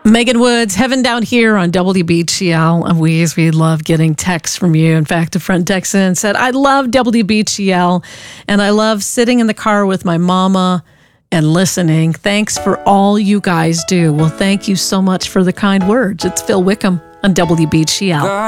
Megan Woods, Heaven Down Here on WBGL. And we love getting texts from you. In fact, a friend texted in and said, I love WBGL and I love sitting in the car with my mama and listening. Thanks for all you guys do. Well, thank you so much for the kind words. It's Phil Wickham on WBGL.